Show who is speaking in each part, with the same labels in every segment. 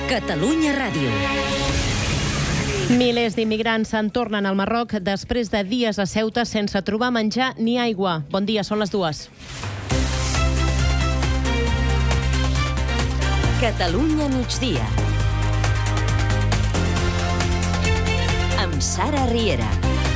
Speaker 1: Catalunya Ràdio.
Speaker 2: Milers d'immigrants se'n tornen al Marroc després de dies a Ceuta sense trobar menjar ni aigua. Bon dia, són les 2.
Speaker 1: Catalunya migdia. Amb Sara Riera.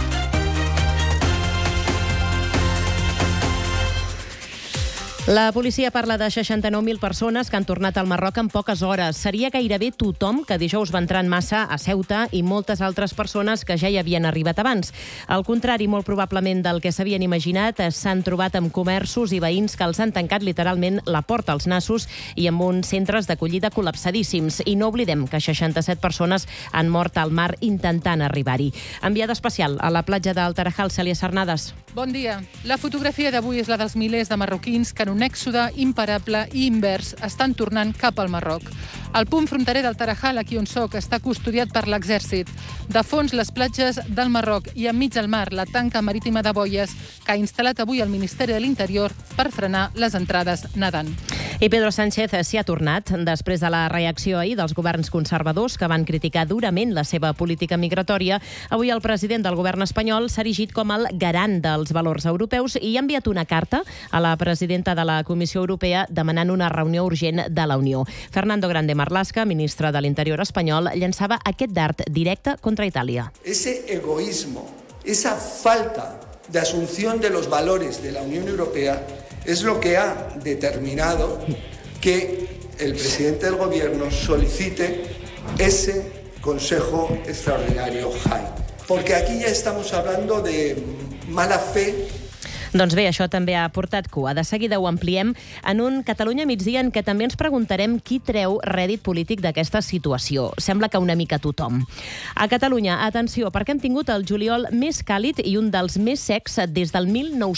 Speaker 2: La policia parla de 69.000 persones que han tornat al Marroc en poques hores. Seria gairebé tothom que dijous va entrar en massa a Ceuta i moltes altres persones que ja hi havien arribat abans. Al contrari, molt probablement del que s'havien imaginat, s'han trobat amb comerços i veïns que els han tancat literalment la porta als nassos i amb uns centres d'acollida col·lapsadíssims. I no oblidem que 67 persones han mort al mar intentant arribar-hi. Enviada especial a la platja del Tarajal, Cèlia Sarnades.
Speaker 3: Bon dia. La fotografia d'avui és la dels milers de marroquins que en un èxode imparable i invers estan tornant cap al Marroc. El punt fronterer del Tarajal, aquí on soc, està custodiat per l'exèrcit. De fons, les platges del Marroc i enmig del mar, la tanca marítima de boies que ha instal·lat avui el Ministeri de l'Interior per frenar les entrades nedant.
Speaker 2: I Pedro Sánchez s'hi ha tornat després de la reacció ahir dels governs conservadors que van criticar durament la seva política migratòria. Avui el president del govern espanyol s'ha erigit com el garant dels valors europeus i ha enviat una carta a la presidenta de la Comissió Europea demanant una reunió urgent de la Unió. Fernando Grande Marlaska, ministre de l'Interior espanyol, llançava aquest dart directe contra Itàlia.
Speaker 4: Ese egoísmo, esa falta de asunción de los valores de la Unión Europea es lo que ha determinado que el presidente del gobierno solicite ese Consejo Extraordinario JAI. Porque aquí ya estamos hablando de mala fe.
Speaker 2: Doncs bé, això també ha portat cua. De seguida ho ampliem en un Catalunya migdia en què també ens preguntarem qui treu rèdit polític d'aquesta situació. Sembla que una mica tothom. A Catalunya, atenció, perquè hem tingut el juliol més càlid i un dels més secs des del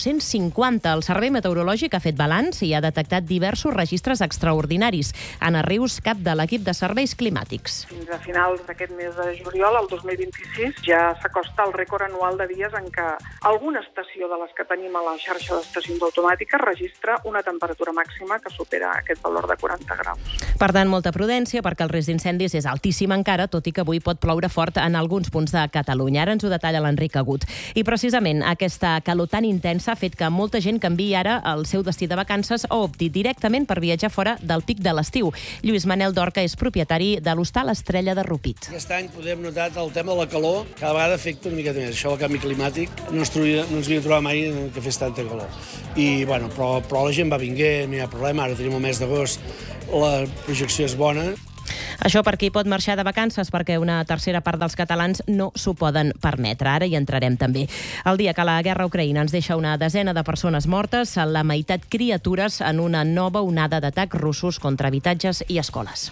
Speaker 2: 1950. El Servei Meteorològic ha fet balanç i ha detectat diversos registres extraordinaris. Anna Rius, cap de l'equip de serveis climàtics.
Speaker 5: Fins a finals d'aquest mes de juliol, el 2026, ja s'acosta el rècord anual de dies en què alguna estació de les que tenim a la xarxa d'estacions automàtiques registra una temperatura màxima que supera aquest valor de 40 graus.
Speaker 2: Per tant, molta prudència, perquè el risc d'incendis és altíssim encara, tot i que avui pot ploure fort en alguns punts de Catalunya. Ara ens ho detalla l'Enric Agut. I precisament aquesta calor tan intensa ha fet que molta gent canviï ara el seu destí de vacances o opti directament per viatjar fora del pic de l'estiu. Lluís Manel Dorca és propietari de l'hostal Estrella de Rupit.
Speaker 6: Aquest any podem notar el tema de la calor, cada vegada afecta una miqueta més. Això del canvi climàtic no ens havia trobat mai que fes tanta calor. I, bueno, però la gent va vinguent, no hi ha problema. Ara tenim el mes d'agost, la projecció és bona.
Speaker 2: Això per qui pot marxar de vacances, perquè una tercera part dels catalans no s'ho poden permetre. Ara hi entrarem també. El dia que la guerra a Ucraïna ens deixa una desena de persones mortes, la meitat criatures en una nova onada d'atacs russos contra habitatges i escoles.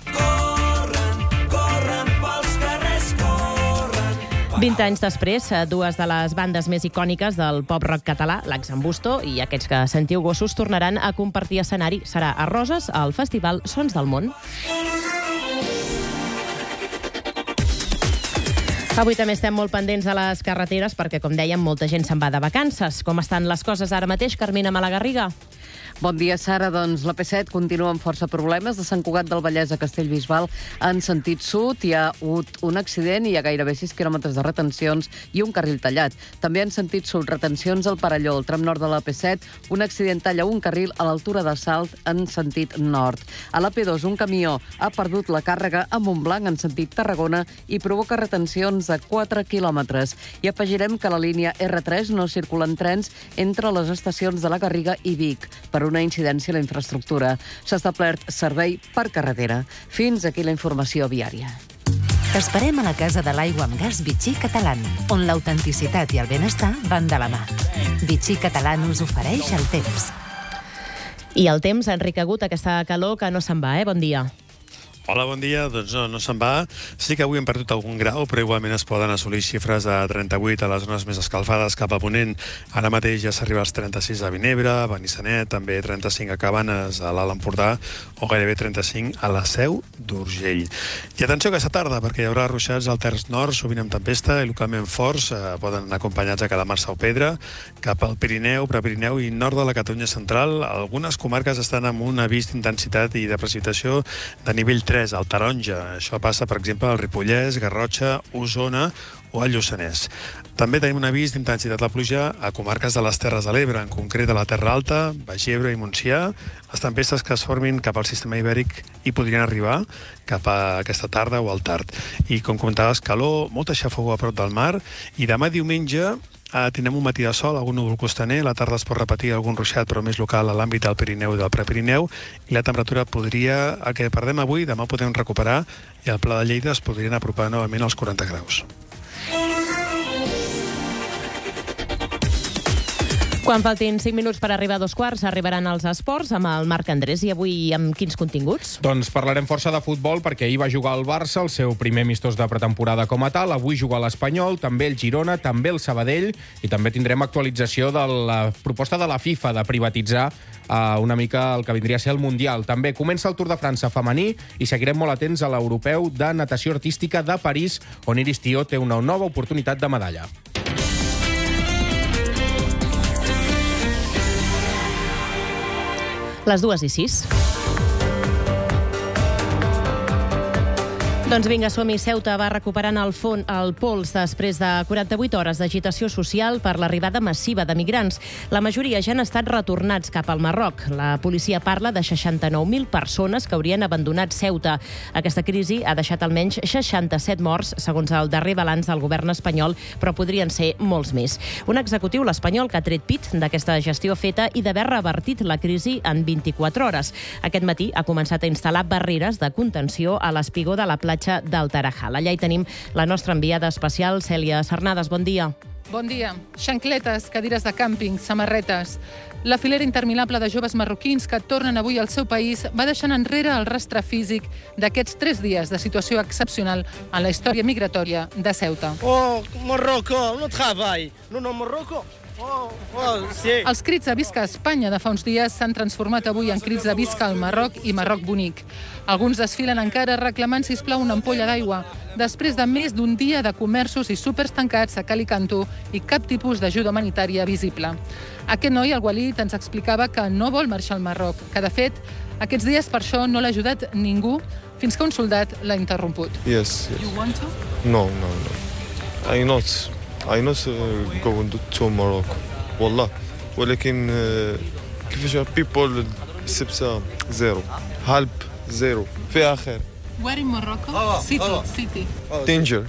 Speaker 2: 20 anys després, dues de les bandes més icòniques del pop-rock català, l'Axambusto i aquests que sentiu gossos, tornaran a compartir escenari. Serà a Roses, al Festival Sons del Món. Avui també estem molt pendents de les carreteres perquè, com dèiem, molta gent se'n va de vacances. Com estan les coses ara mateix, Carmina Malagarriga?
Speaker 7: Bon dia, Sara. Doncs la P7 continua amb força problemes. De Sant Cugat del Vallès a Castellbisbal en sentit sud hi ha hagut un accident i hi ha gairebé 6 quilòmetres de retencions i un carril tallat. També en sentit sud, retencions al Perelló, al tram nord de la P7, un accident talla un carril a l'altura de Salt en sentit nord. A la P2, un camió ha perdut la càrrega a Montblanc en sentit Tarragona i provoca retencions de 4 quilòmetres. I afegirem que a la línia R3 no circulen trens entre les estacions de la Garriga i Vic per una incidència a la infraestructura. S'ha establert servei per carretera. Fins aquí la informació viària.
Speaker 1: T'esperem a la Casa de l'Aigua amb Gas Vichy Catalan, on l'autenticitat i el benestar van de la mà. Vichy Catalan us ofereix el temps.
Speaker 2: I el temps, Enric Agut, aquesta calor que no se'n va, Bon dia.
Speaker 8: Hola, bon dia. Doncs no se'n va. Sí que avui hem perdut algun grau, però igualment es poden assolir xifres de 38 a les zones més escalfades cap a Ponent. Ara mateix ja s'arriba als 36 a Vinebre, Benissanet, també 35 a Cabanes, a l'Alt Empordà, o gairebé 35 a la Seu d'Urgell. I atenció aquesta tarda, perquè hi haurà ruixats al terç nord, sovint amb tempesta i localment forts, poden anar acompanyats a Calamarsa o Pedra, cap al Pirineu, Prepirineu i nord de la Catalunya central. Algunes comarques estan amb un avís d'intensitat i de precipitació de nivell 3, 3 al Taronja. Això passa, per exemple, al Ripollès, Garrotxa, Osona o al Lluçanès. També tenim un avís d'intensitat de pluja a comarques de les Terres de l'Ebre, en concret a la Terra Alta, Baix Ebre i Montsià. Les tempestes que es formin cap al sistema ibèric hi podrien arribar cap a aquesta tarda o al tard. I com comentaves, calor, molta xafogor a prop del mar, i demà diumenge tindrem un matí de sol, algun núvol costaner, la tarda es pot repetir algun ruixat, però més local a l'àmbit del Pirineu i del Prepirineu, i la temperatura podria, el que perdem avui, demà ho podem recuperar, i al Pla de Lleida es podrien apropar novament als 40 graus.
Speaker 2: Quan faltin 5 minuts per arribar a 2:15, arribaran els esports amb el Marc Andrés. I avui amb quins continguts?
Speaker 9: Doncs parlarem força de futbol, perquè ahir va jugar el Barça, el seu primer amistós de pretemporada com a tal. Avui juga l'Espanyol, també el Girona, també el Sabadell, i també tindrem actualització de la proposta de la FIFA de privatitzar una mica el que vindria a ser el Mundial. També comença el Tour de França femení i seguirem molt atents a l'europeu de natació artística de París, on Iris Tió té una nova oportunitat de medalla.
Speaker 2: Les 2:06. Doncs vinga, som-hi. Ceuta va recuperant el pols després de 48 hores d'agitació social per l'arribada massiva de migrants. La majoria ja han estat retornats cap al Marroc. La policia parla de 69.000 persones que haurien abandonat Ceuta. Aquesta crisi ha deixat almenys 67 morts, segons el darrer balanç del govern espanyol, però podrien ser molts més. Un executiu, l'espanyol, que ha tret pit d'aquesta gestió feta i d'haver revertit la crisi en 24 hores. Aquest matí ha començat a instal·lar barreres de contenció a l'espigó de la platja del Tarajal. Allà hi tenim la nostra enviada especial, Cèlia Sarnades. Bon dia.
Speaker 3: Bon dia. Xancletes, cadires de càmping, samarretes. La filera interminable de joves marroquins que tornen avui al seu país va deixant enrere el rastre físic d'aquests 3 dies de situació excepcional en la història migratòria de Ceuta.
Speaker 10: Oh, Marroco, no treball. No, Marroco. Sí.
Speaker 3: Els crits de Visca a Espanya de fa uns dies s'han transformat avui en crits de Visca al Marroc i Marroc bonic. Alguns desfilen encara reclamant, sisplau, una ampolla d'aigua, després de més d'un dia de comerços i súpers tancats a cal i canto i cap tipus d'ajuda humanitària visible. Aquest noi, el Walid, ens explicava que no vol marxar al Marroc, que, de fet, aquests dies per això no l'ha ajudat ningú fins que un soldat l'ha interromput.
Speaker 11: Yes.
Speaker 3: You want to?
Speaker 11: No. I not go to Morocco والله ولكن كيفاش people السبسة زيرو help زيرو فيها خير.
Speaker 3: Where in Morocco? City.
Speaker 11: Danger.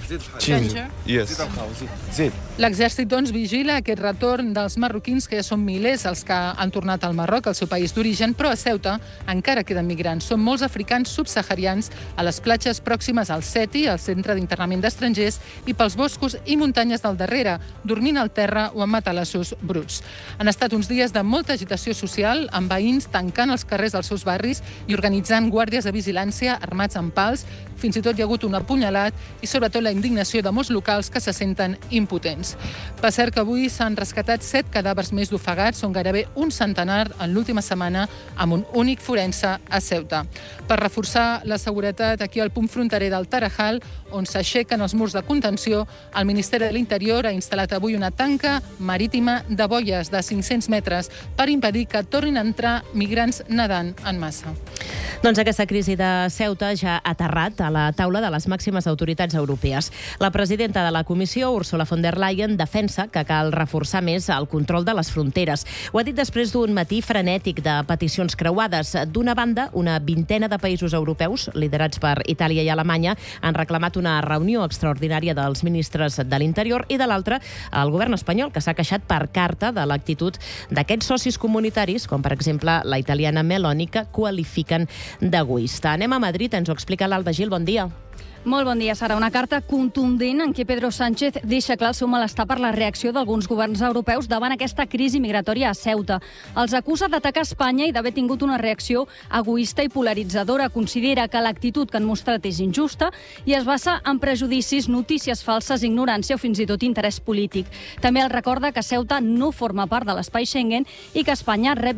Speaker 11: Yes.
Speaker 3: L'exèrcit, doncs, vigila aquest retorn dels marroquins, que ja són milers els que han tornat al Marroc, al seu país d'origen, però a Ceuta encara queden migrants. Són molts africans subsaharians a les platges pròximes al Seti, el centre d'internament d'estrangers, i pels boscos i muntanyes del darrere, dormint al terra o en matalassos bruts. Han estat uns dies de molta agitació social, amb veïns tancant els carrers dels seus barris i organitzant guàrdies de vigilància armats amb pals. Fins i tot hi ha hagut un apunyalat i sobretot la indignació de molts locals que se senten impotents. Per cert que avui s'han rescatat 7 cadàvers més d'ofegats, són gairebé un centenar en l'última setmana, amb un únic forense a Ceuta. Per reforçar la seguretat aquí al punt fronterer del Tarajal, on s'aixequen els murs de contenció, el Ministeri de l'Interior ha instal·lat avui una tanca marítima de boies de 500 metres per impedir que tornin a entrar migrants nedant en massa.
Speaker 2: Doncs aquesta crisi de Ceuta ja ha aterrat a la taula de les màximes autoritats europees. La presidenta de la Comissió, Ursula von der Leyen, defensa que cal reforçar més el control de les fronteres. Ho ha dit després d'un matí frenètic de peticions creuades. D'una banda, una vintena de països europeus, liderats per Itàlia i Alemanya, han reclamat una reunió extraordinària dels ministres de l'Interior, i de l'altra, el govern espanyol, que s'ha queixat per carta de l'actitud d'aquests socis comunitaris, com per exemple la italiana Meloni, que qualifiquen d'egoista. Anem a Madrid, ens ho explica l'Alba Gil. Bon dia.
Speaker 12: Molt bon dia, Sara. Una carta contundent en què Pedro Sánchez deixa clar el seu malestar per la reacció d'alguns governs europeus davant aquesta crisi migratòria a Ceuta. Els acusa d'atacar Espanya i d'haver tingut una reacció egoista i polaritzadora. Considera que l'actitud que han mostrat és injusta i es basa en prejudicis, notícies falses, ignorància o fins i tot interès polític. També el recorda que Ceuta no forma part de l'espai Schengen i que Espanya rep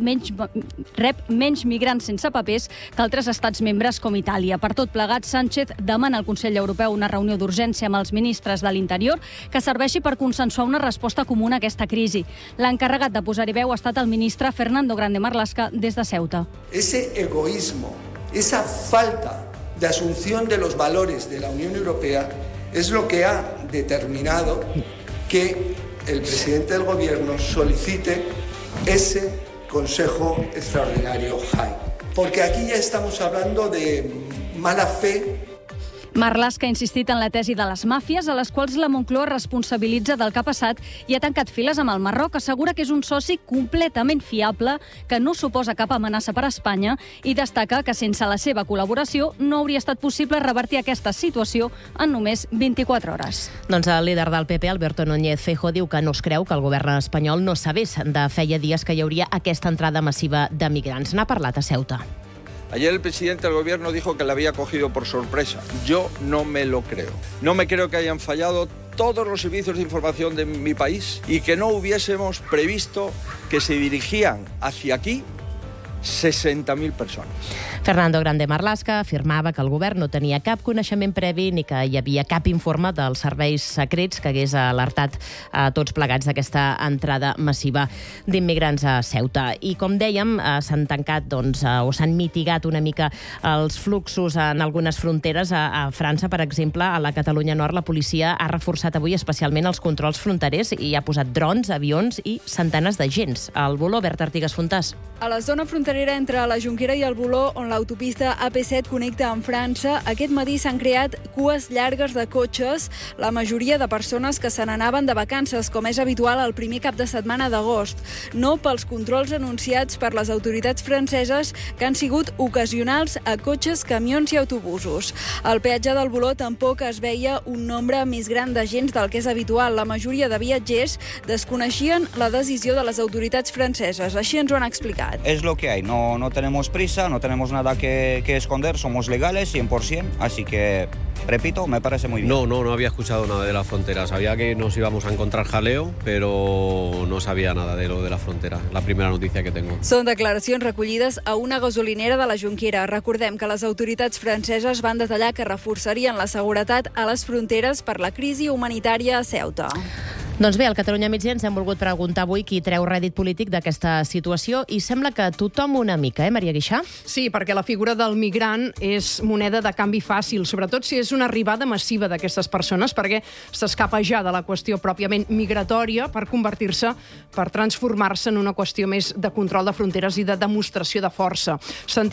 Speaker 12: menys migrants sense papers que altres estats membres com Itàlia. Per tot plegat, Sánchez demana al Consell Europeu una reunió d'urgència amb els ministres de l'Interior que serveixi per consensuar una resposta comuna a aquesta crisi. L'encarregat de posar-hi veu ha estat el ministre Fernando Grande Marlaska des de Ceuta.
Speaker 4: Ese egoísmo, esa falta de asunción de los valores de la Unión Europea es lo que ha determinado que el presidente del Gobierno solicite ese Consejo Extraordinario JAI. Porque aquí ya estamos hablando de mala fe.
Speaker 12: Marlaska ha insistit en la tesi de les màfies, a les quals la Moncloa responsabilitza del que ha passat i ha tancat files amb el Marroc. Assegura que és un soci completament fiable, que no suposa cap amenaça per a Espanya i destaca que sense la seva col·laboració no hauria estat possible revertir aquesta situació en només 24 hores.
Speaker 2: Doncs el líder del PP, Alberto Núñez Feijóo, diu que no es creu que el govern espanyol no sabés de feia dies que hi hauria aquesta entrada massiva de migrants. N'ha parlat a Ceuta.
Speaker 13: Ayer el presidente del gobierno dijo que le había cogido por sorpresa. Yo no me lo creo. No me creo que hayan fallado todos los servicios de información de mi país y que no hubiésemos previsto que se dirigían hacia aquí 60.000 persones.
Speaker 2: Fernando Grande Marlaska afirmava que el govern no tenia cap coneixement previ ni que hi havia cap informe dels serveis secrets que hagués alertat a tots plegats d'aquesta entrada massiva d'immigrants a Ceuta. I com dèiem, s'han tancat o s'han mitigat una mica els fluxos en algunes fronteres. A França, per exemple, a la Catalunya Nord, la policia ha reforçat avui especialment els controls fronterers i ha posat drons, avions i centenes d'agents. Al Voló, Berta Artigas Fontàs.
Speaker 14: A la zona fronterera entre la Jonquera i el Voló, on l'autopista AP7 connecta amb França, aquest matí s'han creat cues llargues de cotxes, la majoria de persones que se n'anaven de vacances, com és habitual el primer cap de setmana d'agost. No pels controls anunciats per les autoritats franceses, que han sigut ocasionals a cotxes, camions i autobusos. Al peatge del Voló tampoc es veia un nombre més gran d'agents del que és habitual. La majoria de viatgers desconeixien la decisió de les autoritats franceses. Així ens ho han explicat.
Speaker 15: Es lo que hay, no tenemos prisa, no tenemos nada que esconder, somos legales 100%, así que, repito, me parece muy bien.
Speaker 16: No había escuchado nada de la frontera, sabía que nos íbamos a encontrar jaleo, pero no sabía nada de lo de la frontera, la primera noticia que tengo.
Speaker 14: Són declaracions recollides a una gasolinera de la Jonquera. Recordem que les autoritats franceses van detallar que reforçarien la seguretat a les fronteres per la crisi humanitària a Ceuta.
Speaker 2: Doncs bé, al Catalunya Migdia ens hem volgut preguntar avui qui treu rèdit polític d'aquesta situació i sembla que tothom una mica, Maria Guixà?
Speaker 17: Sí, perquè la figura del migrant és moneda de canvi fàcil, sobretot si és una arribada massiva d'aquestes persones, perquè s'escapa ja de la qüestió pròpiament migratòria per transformar-se en una qüestió més de control de fronteres i de demostració de força.